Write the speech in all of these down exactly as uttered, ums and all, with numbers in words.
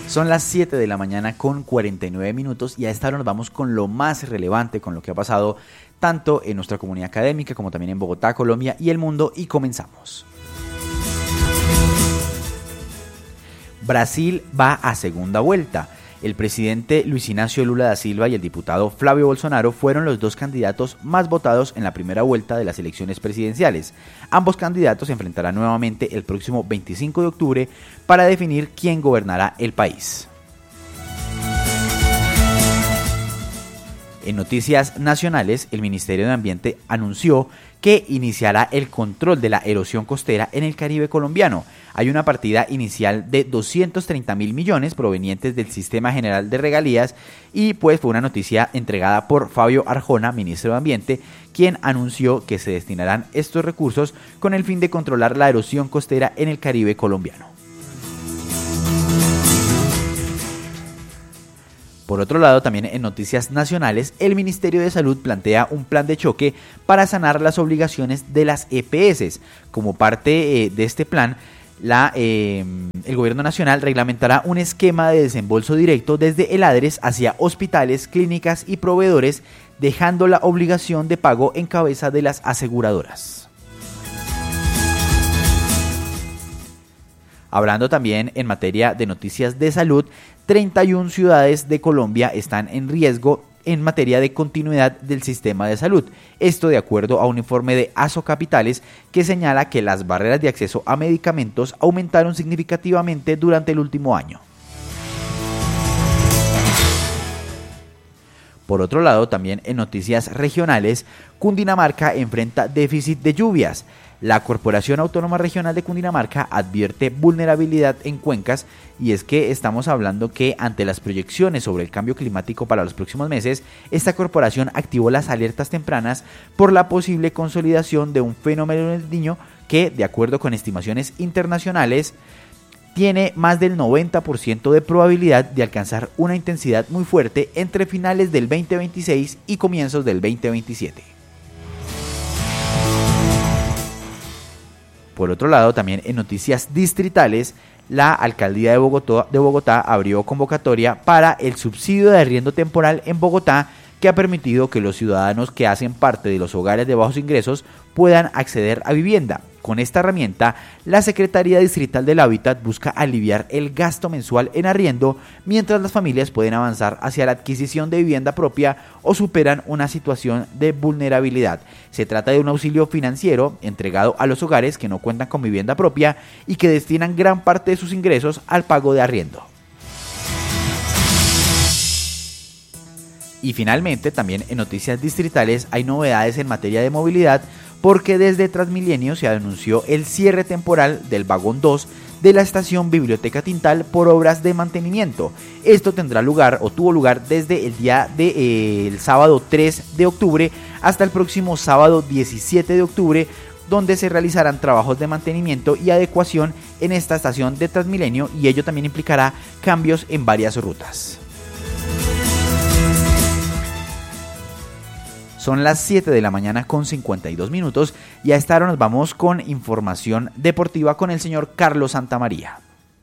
Son las siete de la mañana con cuarenta y nueve minutos y a esta hora nos vamos con lo más relevante, con lo que ha pasado tanto en nuestra comunidad académica como también en Bogotá, Colombia y el mundo, y comenzamos. Brasil va a segunda vuelta. El presidente Luis Ignacio Lula da Silva y el diputado Flavio Bolsonaro fueron los dos candidatos más votados en la primera vuelta de las elecciones presidenciales. Ambos candidatos se enfrentarán nuevamente el próximo veinticinco de octubre para definir quién gobernará el país. En noticias nacionales, el Ministerio de Ambiente anunció que iniciará el control de la erosión costera en el Caribe colombiano. Hay una partida inicial de doscientos treinta mil millones provenientes del Sistema General de Regalías y pues fue una noticia entregada por Fabio Arjona, ministro de Ambiente, quien anunció que se destinarán estos recursos con el fin de controlar la erosión costera en el Caribe colombiano. Por otro lado, también en noticias nacionales, el Ministerio de Salud plantea un plan de choque para sanar las obligaciones de las E P S. Como parte eh, de este plan, la, eh, el Gobierno Nacional reglamentará un esquema de desembolso directo desde el ADRES hacia hospitales, clínicas y proveedores, dejando la obligación de pago en cabeza de las aseguradoras. Hablando también en materia de noticias de salud, treinta y una ciudades de Colombia están en riesgo en materia de continuidad del sistema de salud. Esto de acuerdo a un informe de Asocapitales que señala que las barreras de acceso a medicamentos aumentaron significativamente durante el último año. Por otro lado, también en noticias regionales, Cundinamarca enfrenta déficit de lluvias. La Corporación Autónoma Regional de Cundinamarca advierte vulnerabilidad en cuencas, y es que estamos hablando que ante las proyecciones sobre el cambio climático para los próximos meses, esta corporación activó las alertas tempranas por la posible consolidación de un fenómeno del Niño que, de acuerdo con estimaciones internacionales, tiene más del noventa por ciento de probabilidad de alcanzar una intensidad muy fuerte entre finales del veinte veintiséis y comienzos del veinte veintisiete. Por otro lado, también en noticias distritales, la Alcaldía de Bogotá, de Bogotá abrió convocatoria para el subsidio de arriendo temporal en Bogotá, que ha permitido que los ciudadanos que hacen parte de los hogares de bajos ingresos puedan acceder a vivienda. Con esta herramienta, la Secretaría Distrital del Hábitat busca aliviar el gasto mensual en arriendo, mientras las familias pueden avanzar hacia la adquisición de vivienda propia o superan una situación de vulnerabilidad. Se trata de un auxilio financiero entregado a los hogares que no cuentan con vivienda propia y que destinan gran parte de sus ingresos al pago de arriendo. Y finalmente, también en noticias distritales hay novedades en materia de movilidad, porque desde Transmilenio se anunció el cierre temporal del vagón dos de la estación Biblioteca Tintal por obras de mantenimiento. Esto tendrá lugar o tuvo lugar desde el día del de, eh, sábado tres de octubre hasta el próximo sábado diecisiete de octubre, donde se realizarán trabajos de mantenimiento y adecuación en esta estación de Transmilenio, y ello también implicará cambios en varias rutas. Son las siete de la mañana con cincuenta y dos minutos y a esta hora nos vamos con información deportiva con el señor Carlos Santamaría.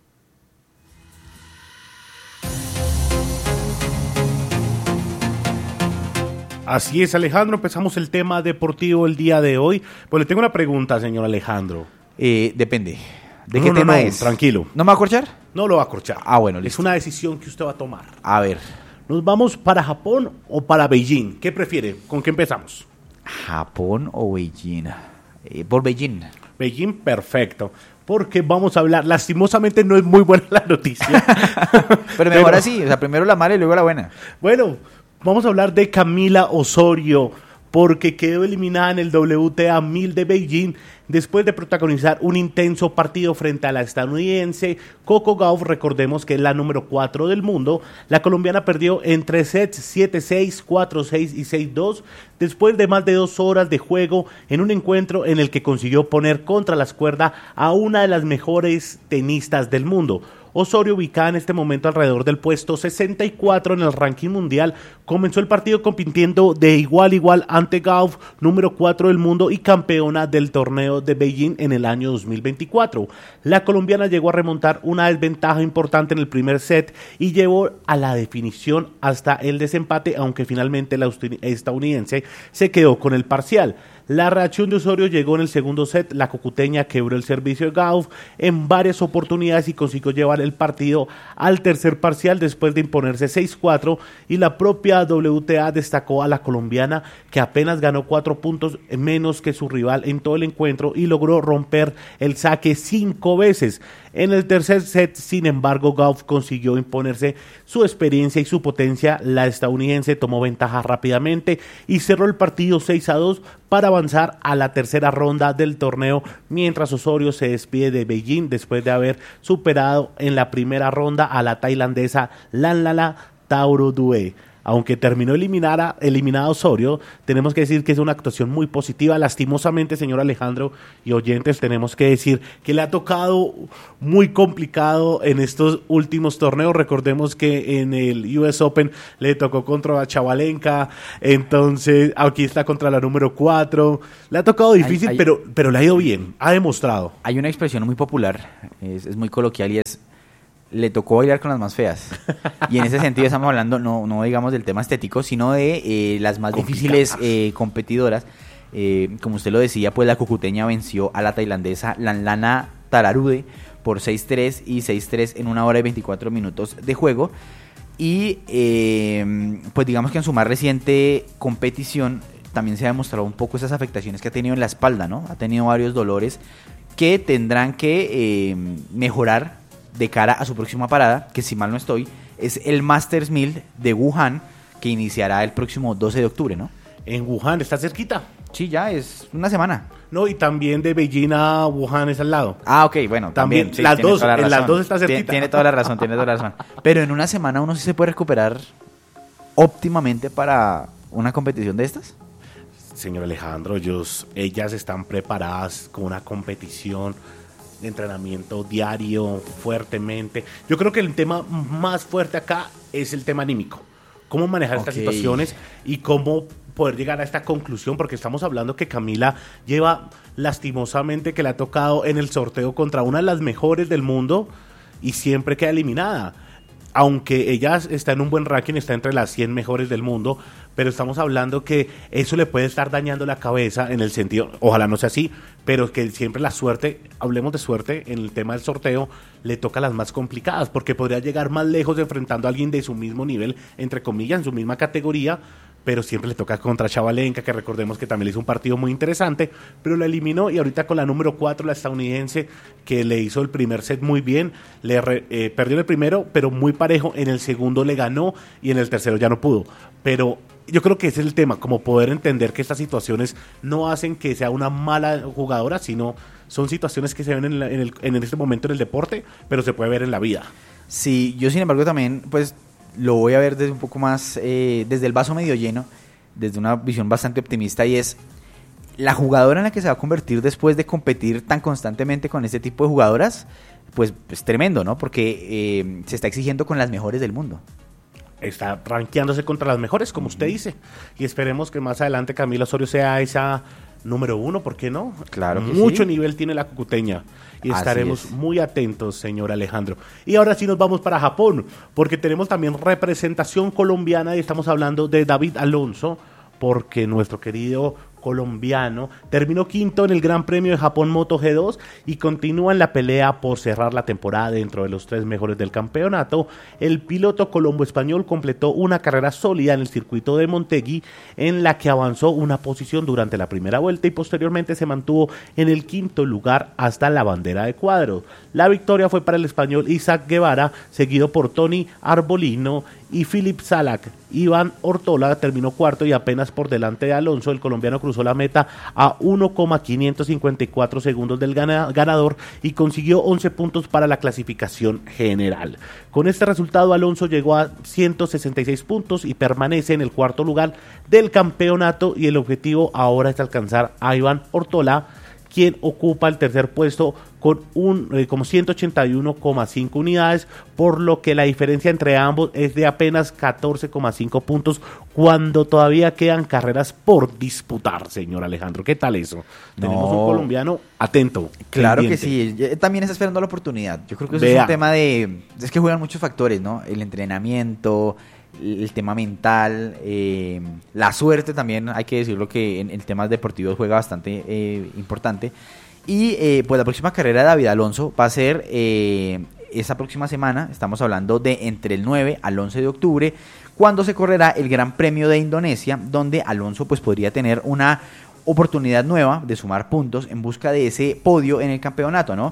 Así es, Alejandro, empezamos el tema deportivo el día de hoy. Pues le tengo una pregunta, señor Alejandro. Eh, depende. ¿De no, qué no, tema no, es? Tranquilo. ¿No me va a acorchar? No lo va a acorchar. Ah, bueno, listo. Es una decisión que usted va a tomar. A ver. ¿Nos vamos para Japón o para Beijing? ¿Qué prefiere? ¿Con qué empezamos? ¿Japón o Beijing? Eh, por Beijing. Beijing, perfecto. Porque vamos a hablar, lastimosamente no es muy buena la noticia. Pero mejor Pero, así, o sea, primero la mala y luego la buena. Bueno, vamos a hablar de Camila Osorio, porque quedó eliminada en el W T A mil de Beijing después de protagonizar un intenso partido frente a la estadounidense Coco Gauff. Recordemos que es la número cuatro del mundo. La colombiana perdió en tres sets, siete seis, cuatro seis y seis dos, después de más de dos horas de juego en un encuentro en el que consiguió poner contra las cuerdas a una de las mejores tenistas del mundo. Osorio, ubicada en este momento alrededor del puesto sesenta y cuatro en el ranking mundial, comenzó el partido compitiendo de igual a igual ante Gauff, número cuatro del mundo y campeona del torneo torneo de Beijing en el año dos mil veinticuatro. La colombiana llegó a remontar una desventaja importante en el primer set y llevó a la definición hasta el desempate, aunque finalmente la estadounidense se quedó con el parcial. La reacción de Osorio llegó en el segundo set, la cocuteña quebró el servicio de Gauff en varias oportunidades y consiguió llevar el partido al tercer parcial después de imponerse seis cuatro, y la propia W T A destacó a la colombiana, que apenas ganó cuatro puntos menos que su rival en todo el encuentro y logró romper el saque cinco veces. En el tercer set, sin embargo, Gauff consiguió imponerse su experiencia y su potencia. La estadounidense tomó ventaja rápidamente y cerró el partido seis a dos para avanzar a la tercera ronda del torneo, mientras Osorio se despide de Beijing después de haber superado en la primera ronda a la tailandesa Lanlala Taurudue. Aunque terminó eliminada, eliminada Osorio, tenemos que decir que es una actuación muy positiva. Lastimosamente, señor Alejandro y oyentes, tenemos que decir que le ha tocado muy complicado en estos últimos torneos. Recordemos que en el U S Open le tocó contra Chavalenka, entonces aquí está contra la número cuatro. Le ha tocado difícil, hay, hay, pero, pero le ha ido bien, ha demostrado. Hay una expresión muy popular, es, es muy coloquial, y es: le tocó bailar con las más feas. Y en ese sentido estamos hablando, no, no digamos del tema estético, sino de eh, las más difíciles eh, competidoras. Eh, como usted lo decía, pues la cucuteña venció a la tailandesa Lanlana Taurudue por seis tres y seis tres en una hora y veinticuatro minutos de juego. Y eh, pues digamos que en su más reciente competición también se ha demostrado un poco esas afectaciones que ha tenido en la espalda, ¿no? Ha tenido varios dolores que tendrán que eh, mejorar de cara a su próxima parada, que si mal no estoy, es el Masters mil de Wuhan, que iniciará el próximo doce de octubre, ¿no? En Wuhan, está cerquita. Sí, ya es una semana. No, y también de Beijing a Wuhan es al lado. Ah, ok, bueno, también. también sí, las, dos, en las dos está cerquita. Tiene, tiene toda la razón, tiene toda la razón. Pero en una semana uno sí se puede recuperar óptimamente para una competición de estas. Señor Alejandro, ellos, ellas están preparadas con una competición de entrenamiento diario, fuertemente. Yo creo que el tema más fuerte acá es el tema anímico. Cómo manejar okay. estas situaciones y cómo poder llegar a esta conclusión, porque estamos hablando que Camila lleva lastimosamente que le ha tocado en el sorteo contra una de las mejores del mundo y siempre queda eliminada. Aunque ella está en un buen ranking, está entre las cien mejores del mundo, pero estamos hablando que eso le puede estar dañando la cabeza en el sentido, ojalá no sea así, pero que siempre la suerte, hablemos de suerte, en el tema del sorteo, le toca las más complicadas, porque podría llegar más lejos enfrentando a alguien de su mismo nivel, entre comillas, en su misma categoría, pero siempre le toca contra Chavalenka, que recordemos que también le hizo un partido muy interesante, pero la eliminó, y ahorita con la número cuatro, la estadounidense, que le hizo el primer set muy bien, le re, eh, perdió en el primero, pero muy parejo, en el segundo le ganó, y en el tercero ya no pudo, pero yo creo que ese es el tema, como poder entender que estas situaciones no hacen que sea una mala jugadora, sino son situaciones que se ven en, la, en, el, en este momento en el deporte, pero se puede ver en la vida. Sí, yo sin embargo también, pues, lo voy a ver desde un poco más, eh, desde el vaso medio lleno, desde una visión bastante optimista, y es la jugadora en la que se va a convertir después de competir tan constantemente con este tipo de jugadoras, pues es tremendo, ¿no? Porque eh, se está exigiendo con las mejores del mundo. Está rankeándose contra las mejores, como uh-huh. usted dice, y esperemos que más adelante Camila Osorio sea esa número uno, ¿por qué no? Claro que Mucho sí. nivel tiene la cucuteña y Así estaremos es. muy atentos, señor Alejandro. Y ahora sí nos vamos para Japón, porque tenemos también representación colombiana y estamos hablando de David Alonso, porque nuestro querido colombiano terminó quinto en el Gran Premio de Japón Moto G dos y continúa en la pelea por cerrar la temporada dentro de los tres mejores del campeonato. El piloto colombo-español completó una carrera sólida en el circuito de Montegui, en la que avanzó una posición durante la primera vuelta y posteriormente se mantuvo en el quinto lugar hasta la bandera de cuadros. La victoria fue para el español Isaac Guevara, seguido por Tony Arbolino y Philip Salak. Iván Ortola terminó cuarto y apenas por delante de Alonso. El colombiano cruzó la meta a uno coma quinientos cincuenta y cuatro segundos del gana, ganador y consiguió once puntos para la clasificación general. Con este resultado, Alonso llegó a ciento sesenta y seis puntos y permanece en el cuarto lugar del campeonato, y el objetivo ahora es alcanzar a Iván Ortola, quien ocupa el tercer puesto con un eh, como ciento ochenta y uno coma cinco unidades, por lo que la diferencia entre ambos es de apenas catorce coma cinco puntos, cuando todavía quedan carreras por disputar, señor Alejandro. ¿Qué tal eso? No. Tenemos un colombiano atento. Claro pendiente. que sí, Yo también está esperando la oportunidad. Yo creo que eso Vea. es un tema de... Es que juegan muchos factores, ¿no? El entrenamiento, el tema mental, eh, la suerte también, hay que decirlo que en, en temas deportivos juega bastante eh, importante. Y eh, pues la próxima carrera de David Alonso va a ser eh, esa próxima semana, estamos hablando de entre el nueve al once de octubre, cuando se correrá el Gran Premio de Indonesia, donde Alonso pues podría tener una oportunidad nueva de sumar puntos en busca de ese podio en el campeonato, ¿no?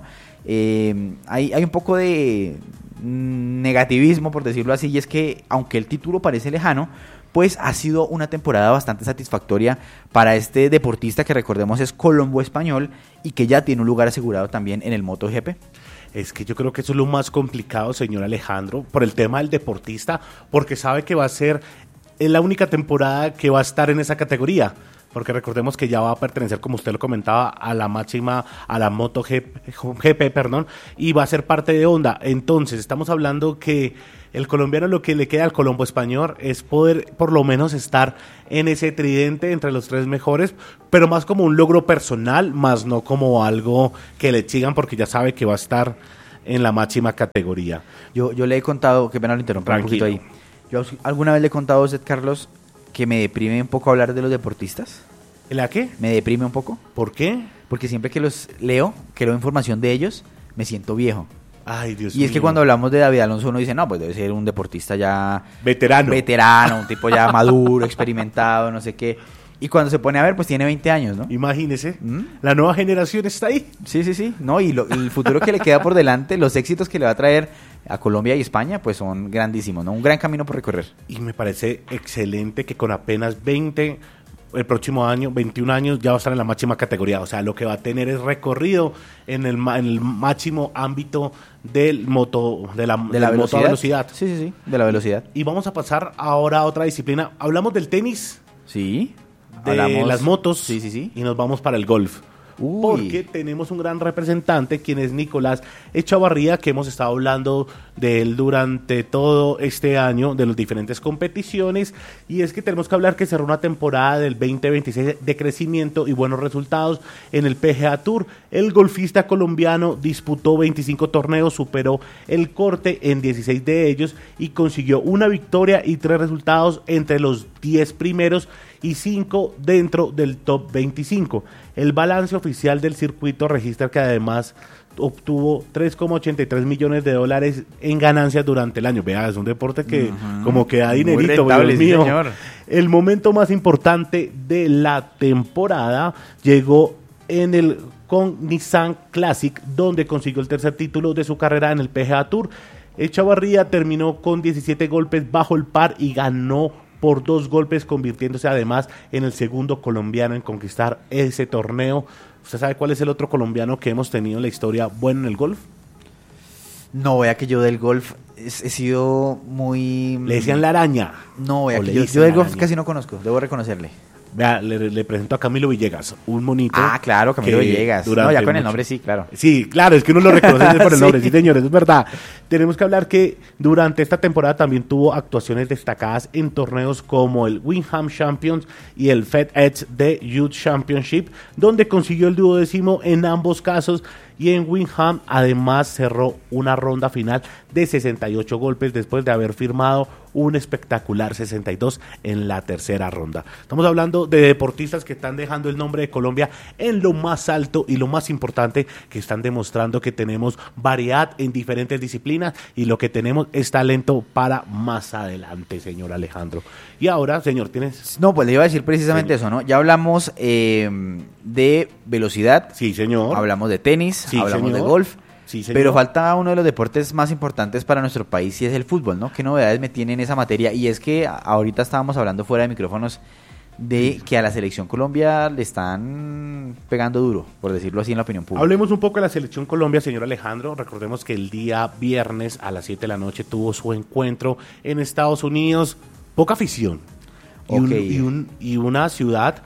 Eh, hay, hay un poco de negativismo, por decirlo así, y es que aunque el título parece lejano, pues ha sido una temporada bastante satisfactoria para este deportista que, recordemos, es colombo español y que ya tiene un lugar asegurado también en el MotoGP. Es que yo creo que eso es lo más complicado, señor Alejandro, por el tema del deportista, porque sabe que va a ser la única temporada que va a estar en esa categoría. Porque recordemos que ya va a pertenecer, como usted lo comentaba, a la máxima, a la MotoGP, perdón, y va a ser parte de Honda. Entonces, estamos hablando que el colombiano, lo que le queda al colombo español es poder por lo menos estar en ese tridente entre los tres mejores, pero más como un logro personal, más no como algo que le exigan, porque ya sabe que va a estar en la máxima categoría. Yo, yo le he contado, que pena lo interrumpa un poquito ahí. Yo alguna vez le he contado a usted, Carlos, que me deprime un poco hablar de los deportistas. ¿La qué? Me deprime un poco. ¿Por qué? Porque siempre que los leo, que leo información de ellos, me siento viejo. Ay, Dios y mío. es que cuando hablamos de David Alonso uno dice, no, pues debe ser un deportista ya... Veterano. Veterano, un tipo ya maduro, experimentado, no sé qué. Y cuando se pone a ver, pues tiene veinte años, ¿no? Imagínese, ¿Mm? La nueva generación está ahí. Sí, sí, sí. No, y lo, el futuro que le queda por delante, los éxitos que le va a traer a Colombia y España, pues son grandísimos, ¿no? Un gran camino por recorrer. Y me parece excelente que con apenas veinte, el próximo año, veintiún años, ya va a estar en la máxima categoría. O sea, lo que va a tener es recorrido en el, en el máximo ámbito del moto, de la, de la del velocidad. moto a velocidad. Sí, sí, sí, de la velocidad. Y vamos a pasar ahora a otra disciplina. Hablamos del tenis, Sí. de Hablamos... las motos, Sí, sí, sí. y nos vamos para el golf. Uy. Porque tenemos un gran representante, quien es Nicolás Echavarría, que hemos estado hablando de él durante todo este año, de las diferentes competiciones, y es que tenemos que hablar que cerró una temporada del veinte veintiséis de crecimiento y buenos resultados en el P G A Tour. El golfista colombiano disputó veinticinco torneos, superó el corte en dieciséis de ellos y consiguió una victoria y tres resultados entre los diez primeros y cinco dentro del top veinticinco. El balance oficial del circuito registra que además obtuvo tres coma ochenta y tres millones de dólares en ganancias durante el año. Vea, es un deporte que uh-huh. como que da dinerito, muy rentable, Dios mío. Sí, señor. El momento más importante de la temporada llegó en el con Nissan Classic, donde consiguió el tercer título de su carrera en el P G A Tour. Echavarría terminó con diecisiete golpes bajo el par y ganó por dos golpes, convirtiéndose además en el segundo colombiano en conquistar ese torneo. ¿Usted sabe cuál es el otro colombiano que hemos tenido en la historia bueno en el golf? No, vea que yo del golf he, he sido muy... Le decían la araña. No, vea que yo, yo del golf casi no conozco, debo reconocerle. Vea, le, le presento a Camilo Villegas, un monito. Ah, claro, Camilo Villegas. No, ya con mucho... el nombre sí, claro. Sí, claro, es que uno lo reconoce por el sí. nombre, sí, señores, es verdad. Tenemos que hablar que durante esta temporada también tuvo actuaciones destacadas en torneos como el Windham Champions y el FedEx The Youth Championship, donde consiguió el duodécimo en ambos casos, y en Windham además cerró una ronda final de sesenta y ocho golpes después de haber firmado un espectacular sesenta y dos en la tercera ronda. Estamos hablando de deportistas que están dejando el nombre de Colombia en lo más alto y lo más importante, que están demostrando que tenemos variedad en diferentes disciplinas y lo que tenemos es talento para más adelante, señor Alejandro. Y ahora, señor, ¿tienes...? No, pues le iba a decir precisamente señor. eso, ¿no? Ya hablamos eh, de velocidad. Sí, señor. Hablamos de tenis, sí, hablamos señor. de golf. Sí, pero falta uno de los deportes más importantes para nuestro país y es el fútbol, ¿no? ¿Qué novedades me tiene en esa materia? Y es que ahorita estábamos hablando fuera de micrófonos de que a la selección Colombia le están pegando duro, por decirlo así, en la opinión pública. Hablemos un poco de la selección Colombia, señor Alejandro. Recordemos que el día viernes a las siete de la noche tuvo su encuentro en Estados Unidos. Poca afición. Y, okay. un, y, un, y una ciudad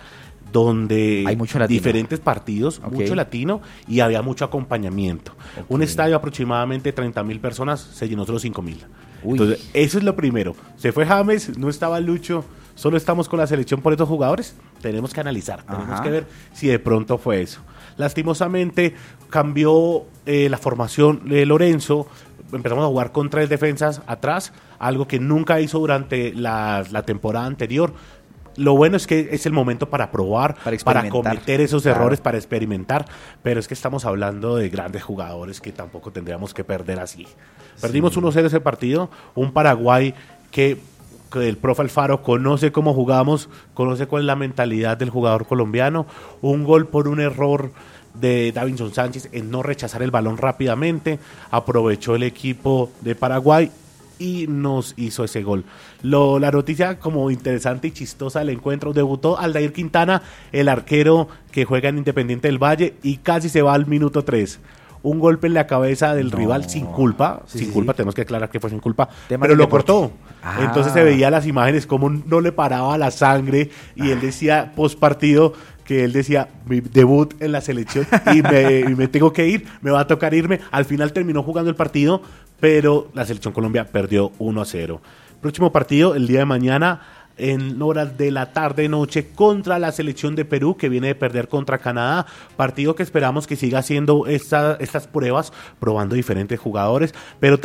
donde hay mucho latino. Diferentes partidos, okay. Mucho latino y había mucho acompañamiento. Okay. Un estadio aproximadamente treinta mil personas, se llenó solo cinco mil. Entonces, eso es lo primero. Se fue James, no estaba Lucho, solo estamos con la selección por estos jugadores. Tenemos que analizar, tenemos Ajá. que ver si de pronto fue eso. Lastimosamente cambió eh, la formación de Lorenzo, empezamos a jugar con tres defensas atrás, algo que nunca hizo durante la, la temporada anterior. Lo bueno es que es el momento para probar, para, para cometer esos claro. errores, para experimentar, pero es que estamos hablando de grandes jugadores que tampoco tendríamos que perder así. Perdimos sí. uno cero ese partido, un Paraguay que, que el profe Alfaro conoce cómo jugamos, conoce cuál es la mentalidad del jugador colombiano, un gol por un error de Davinson Sánchez en no rechazar el balón rápidamente, aprovechó el equipo de Paraguay y nos hizo ese gol. Lo, la noticia como interesante y chistosa del encuentro, debutó Aldair Quintana, el arquero que juega en Independiente del Valle, y casi se va al minuto tres. Un golpe en la cabeza del no. rival sin culpa, sí, sin sí, culpa, sí. tenemos que aclarar que fue sin culpa, Tema pero lo cortó. Ah. Entonces se veía las imágenes como no le paraba la sangre y ah. él decía post partido que él decía, mi debut en la selección y me, y me tengo que ir, me va a tocar irme. Al final terminó jugando el partido, pero la selección Colombia perdió uno a cero. Próximo partido el día de mañana en horas de la tarde-noche contra la selección de Perú, que viene de perder contra Canadá, partido que esperamos que siga haciendo esta, estas pruebas, probando diferentes jugadores, pero